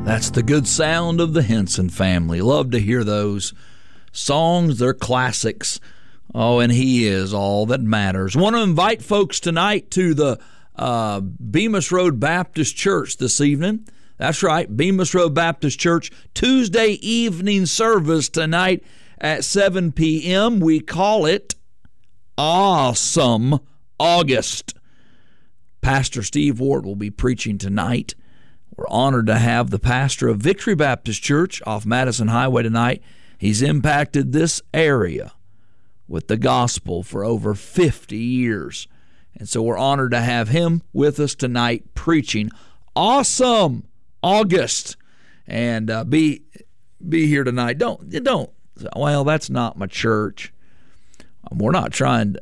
That's the good sound of the Henson family. Love to hear those songs. They're classics. Oh, and he is all that matters. Want to invite folks tonight to the Bemis Road Baptist Church this evening. That's right, Bemis Road Baptist Church, Tuesday evening service tonight at 7 p.m. We call it Awesome August. Pastor Steve Ward will be preaching tonight. We're honored to have the pastor of Victory Baptist Church off Madison Highway tonight. He's impacted this area with the gospel for over 50 years. And so we're honored to have him with us tonight preaching Awesome August. And be here tonight. Don't. Well, that's not my church. We're not trying.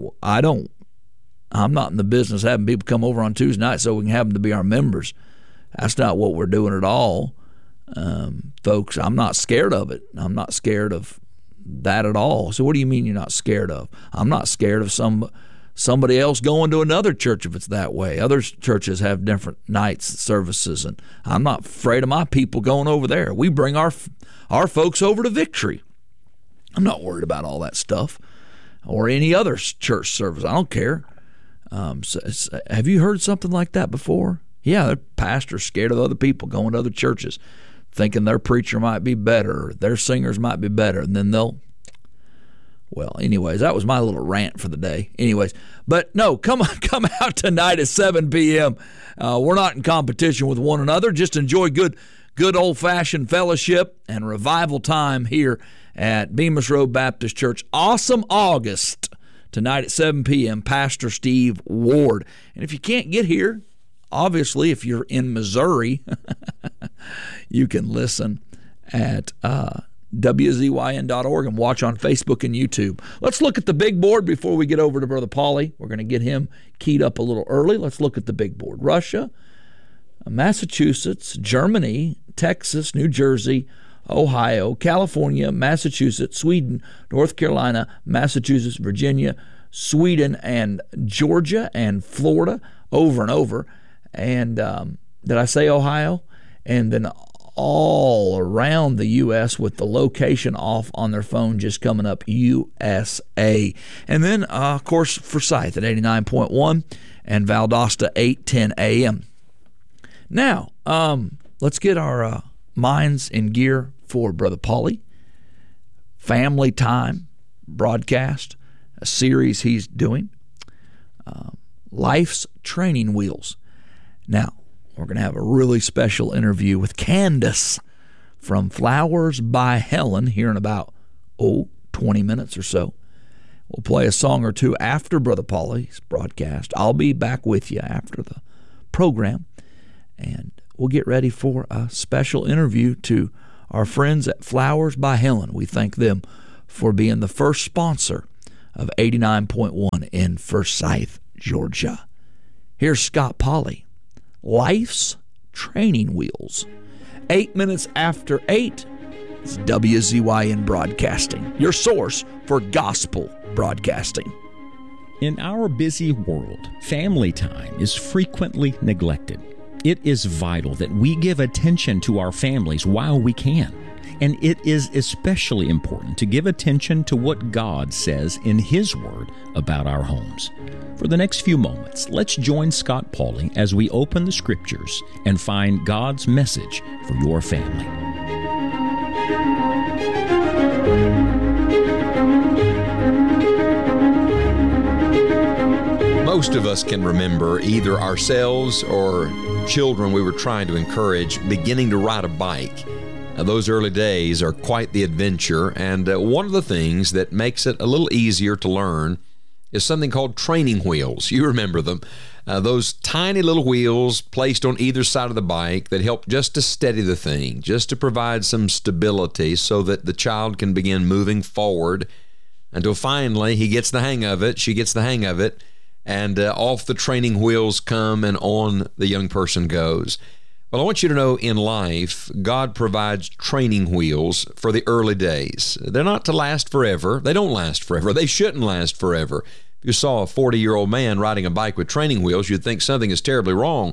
I'm not in the business of having people come over on Tuesday night so we can have them to be our members. That's not what we're doing at all. Folks, I'm not scared of it. I'm not scared of that at all. So what do you mean you're not scared of? I'm not scared of somebody else going to another church if it's that way. Other churches have different nights services, and I'm not afraid of my people going over there. We bring our folks over to Victory. I'm not worried about all that stuff or any other church service. I don't care. Have you heard something like that before? Yeah, the pastor's scared of other people going to other churches, thinking their preacher might be better, or their singers might be better, and then anyways, that was my little rant for the day. Anyways, but no, come out tonight at 7 p.m. We're not in competition with one another. Just enjoy good old-fashioned fellowship and revival time here at Bemis Road Baptist Church. Awesome August tonight at 7 p.m. Pastor Steve Ward. And if you can't get here, obviously, if you're in Missouri, you can listen at WZYN.org and watch on Facebook and YouTube. Let's look at the big board before we get over to Brother Paulie. We're going to get him keyed up a little early. Let's look at the big board. Russia, Massachusetts, Germany, Texas, New Jersey, Ohio, California, Massachusetts, Sweden, North Carolina, Massachusetts, Virginia, Sweden, and Georgia, and Florida, over and over. And did I say Ohio? And then all around the U.S. with the location off on their phone just coming up, USA. And then, of course, Forsyth at 89.1 and Valdosta 8:10 a.m. Now, let's get our minds in gear for Brother Paulie. Family Time broadcast, a series he's doing. Life's Training Wheels. Now, we're going to have a really special interview with Candace from Flowers by Helen here in about, 20 minutes or so. We'll play a song or two after Brother Paulie's broadcast. I'll be back with you after the program, and we'll get ready for a special interview to our friends at Flowers by Helen. We thank them for being the first sponsor of 89.1 in Forsyth, Georgia. Here's Scott Paulie. Life's Training Wheels. 8 minutes after 8, it's WZYN Broadcasting, your source for gospel broadcasting. In our busy world, family time is frequently neglected. It is vital that we give attention to our families while we can. And it is especially important to give attention to what God says in His Word about our homes. For the next few moments, let's join Scott Paulie as we open the Scriptures and find God's message for your family. Most of us can remember either ourselves or children we were trying to encourage beginning to ride a bike. Those early days are quite the adventure, and one of the things that makes it a little easier to learn is something called training wheels. You remember them. Those tiny little wheels placed on either side of the bike that help just to steady the thing, just to provide some stability so that the child can begin moving forward until finally he gets the hang of it, she gets the hang of it, and off the training wheels come and on the young person goes. Well, I want you to know in life, God provides training wheels for the early days. They're not to last forever. They don't last forever. They shouldn't last forever. If you saw a 40-year-old man riding a bike with training wheels, you'd think something is terribly wrong.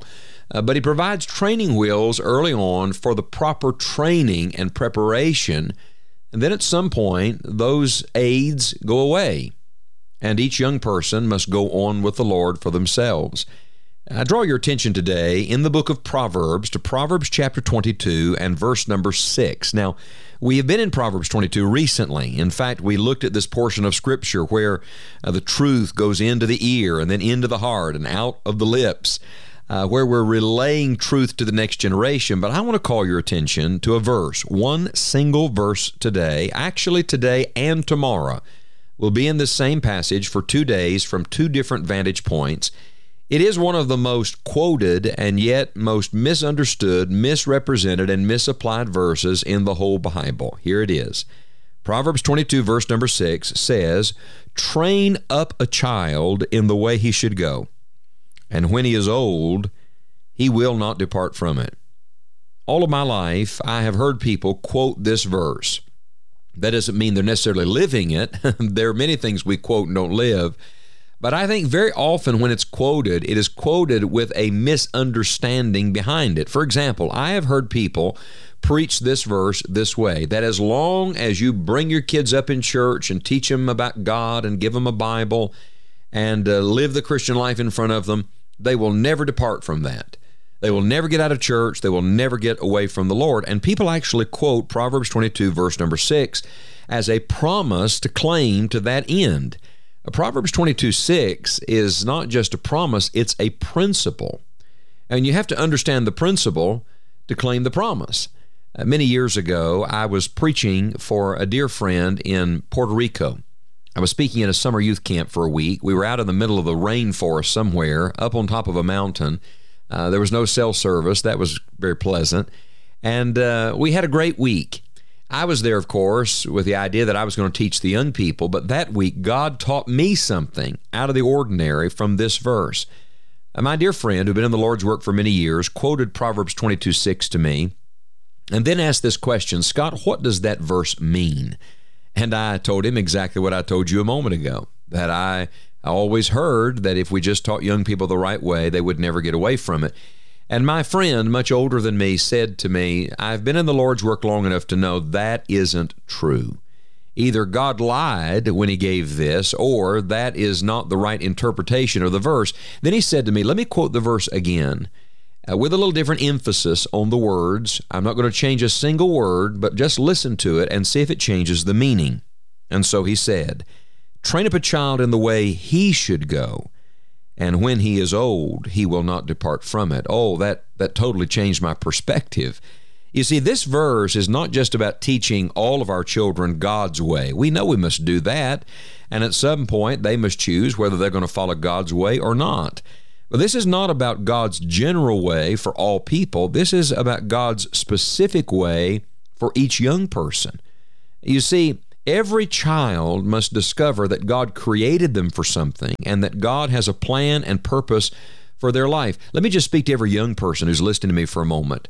but he provides training wheels early on for the proper training and preparation. And then at some point, those aids go away, and each young person must go on with the Lord for themselves. I draw your attention today in the book of Proverbs to Proverbs chapter 22 and verse number 6. Now, we have been in Proverbs 22 recently. In fact, we looked at this portion of Scripture where the truth goes into the ear and then into the heart and out of the lips, where we're relaying truth to the next generation. But I want to call your attention to a verse, one single verse today, actually today and tomorrow. We'll be in this same passage for 2 days from two different vantage points. It is one of the most quoted and yet most misunderstood, misrepresented, and misapplied verses in the whole Bible. Here it is. Proverbs 22, verse number 6 says, "Train up a child in the way he should go, and when he is old, he will not depart from it." All of my life, I have heard people quote this verse. That doesn't mean they're necessarily living it. There are many things we quote and don't live. But I think very often when it's quoted, it is quoted with a misunderstanding behind it. For example, I have heard people preach this verse this way, that as long as you bring your kids up in church and teach them about God and give them a Bible and live the Christian life in front of them, they will never depart from that. They will never get out of church. They will never get away from the Lord. And people actually quote Proverbs 22, verse number 6 as a promise to claim to that end. Proverbs 22:6 is not just a promise, it's a principle. And you have to understand the principle to claim the promise. Many years ago, I was preaching for a dear friend in Puerto Rico. I was speaking at a summer youth camp for a week. We were out in the middle of the rainforest somewhere, up on top of a mountain. There was no cell service. That was very pleasant. And we had a great week. I was there, of course, with the idea that I was going to teach the young people, but that week God taught me something out of the ordinary from this verse. My dear friend, who'd been in the Lord's work for many years, quoted Proverbs 22:6 to me, and then asked this question, "Scott, what does that verse mean?" And I told him exactly what I told you a moment ago, that I always heard that if we just taught young people the right way, they would never get away from it. And my friend, much older than me, said to me, "I've been in the Lord's work long enough to know that isn't true. Either God lied when he gave this, or that is not the right interpretation of the verse." Then he said to me, "Let me quote the verse again, with a little different emphasis on the words. I'm not going to change a single word, but just listen to it and see if it changes the meaning." And so he said, "Train up a child in the way he should go, and when he is old, he will not depart from it." Oh, that totally changed my perspective. You see, this verse is not just about teaching all of our children God's way. We know we must do that, and at some point they must choose whether they're going to follow God's way or not. But this is not about God's general way for all people. This is about God's specific way for each young person. You see, every child must discover that God created them for something and that God has a plan and purpose for their life. Let me just speak to every young person who's listening to me for a moment.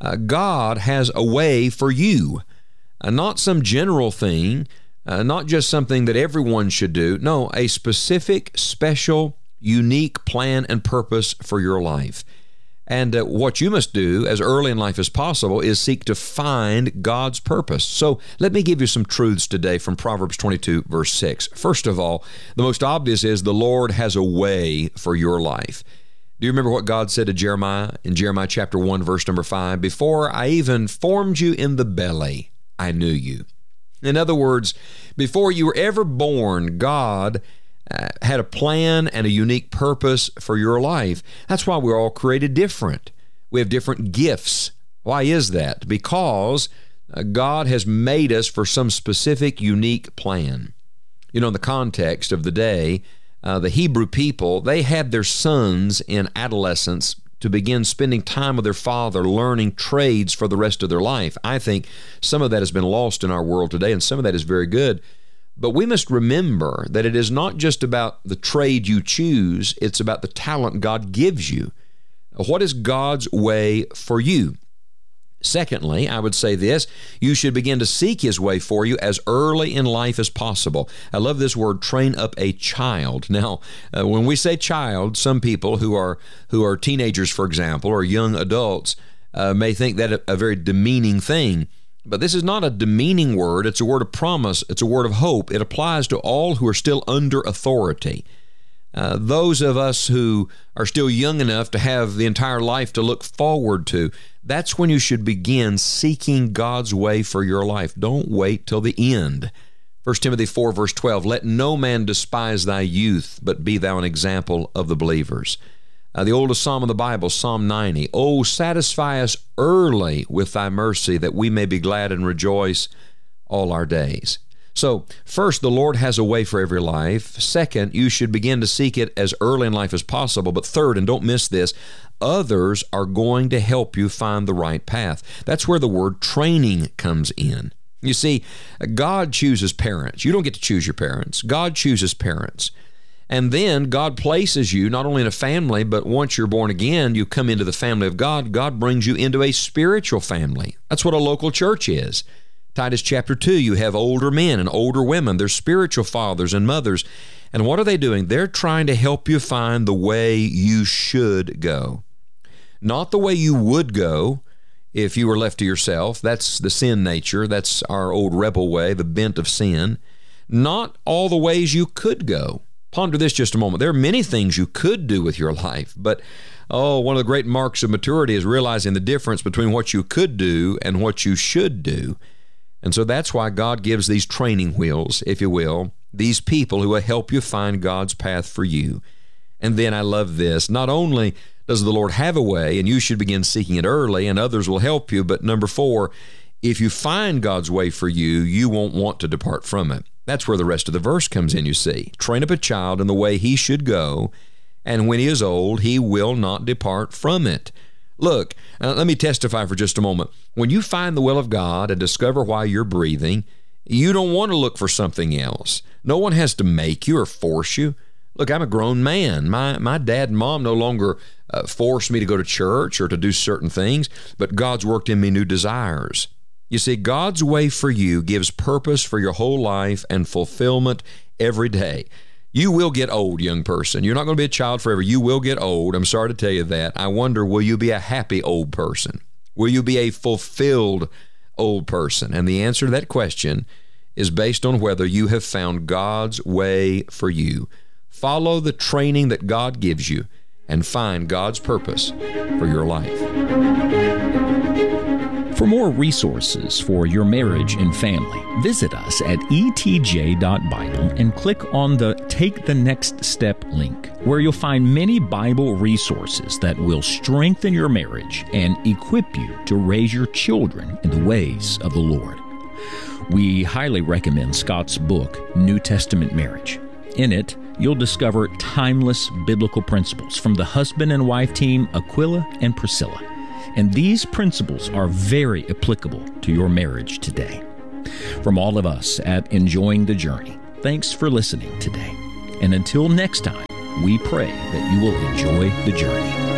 God has a way for you, not some general thing, not just something that everyone should do. No, a specific, special, unique plan and purpose for your life. And what you must do as early in life as possible is seek to find God's purpose. So let me give you some truths today from Proverbs 22, verse 6. First of all, the most obvious is the Lord has a way for your life. Do you remember what God said to Jeremiah in Jeremiah chapter 1, verse number 5? "Before I even formed you in the belly, I knew you." In other words, before you were ever born, God had a plan and a unique purpose for your life. That's why we're all created different. We have different gifts. Why is that? Because God has made us for some specific, unique plan. You know, in the context of the day, the Hebrew people, they had their sons in adolescence to begin spending time with their father, learning trades for the rest of their life. I think some of that has been lost in our world today, and some of that is very good. But we must remember that it is not just about the trade you choose, it's about the talent God gives you. What is God's way for you? Secondly, I would say this, you should begin to seek His way for you as early in life as possible. I love this word, train up a child. Now, when we say child, some people who are teenagers, for example, or young adults may think that a very demeaning thing. But this is not a demeaning word. It's a word of promise. It's a word of hope. It applies to all who are still under authority. Those of us who are still young enough to have the entire life to look forward to, that's when you should begin seeking God's way for your life. Don't wait till the end. 1 Timothy 4, verse 12, let no man despise thy youth, but be thou an example of the believers. The oldest psalm of the Bible, Psalm 90, oh, satisfy us early with thy mercy, that we may be glad and rejoice all our days. So, first, the Lord has a way for every life. Second, you should begin to seek it as early in life as possible. But third, and don't miss this, others are going to help you find the right path. That's where the word training comes in. You see, God chooses parents. You don't get to choose your parents. God chooses parents. And then God places you not only in a family, but once you're born again, you come into the family of God. God brings you into a spiritual family. That's what a local church is. Titus chapter 2, you have older men and older women. They're spiritual fathers and mothers. And what are they doing? They're trying to help you find the way you should go. Not the way you would go if you were left to yourself. That's the sin nature. That's our old rebel way, the bent of sin. Not all the ways you could go. Ponder this just a moment. There are many things you could do with your life, but one of the great marks of maturity is realizing the difference between what you could do and what you should do. And so that's why God gives these training wheels, if you will, these people who will help you find God's path for you. And then I love this. Not only does the Lord have a way, and you should begin seeking it early, and others will help you, but number 4, if you find God's way for you, you won't want to depart from it. That's where the rest of the verse comes in, you see. Train up a child in the way he should go, and when he is old, he will not depart from it. Look, let me testify for just a moment. When you find the will of God and discover why you're breathing, you don't want to look for something else. No one has to make you or force you. Look, I'm a grown man. My dad and mom no longer force me to go to church or to do certain things, but God's worked in me new desires. You see, God's way for you gives purpose for your whole life and fulfillment every day. You will get old, young person. You're not going to be a child forever. You will get old. I'm sorry to tell you that. I wonder, will you be a happy old person? Will you be a fulfilled old person? And the answer to that question is based on whether you have found God's way for you. Follow the training that God gives you and find God's purpose for your life. For more resources for your marriage and family, visit us at etj.bible and click on the Take the Next Step link, where you'll find many Bible resources that will strengthen your marriage and equip you to raise your children in the ways of the Lord. We highly recommend Scott's book, New Testament Marriage. In it, you'll discover timeless biblical principles from the husband and wife team Aquila and Priscilla. And these principles are very applicable to your marriage today. From all of us at Enjoying the Journey, thanks for listening today. And until next time, we pray that you will enjoy the journey.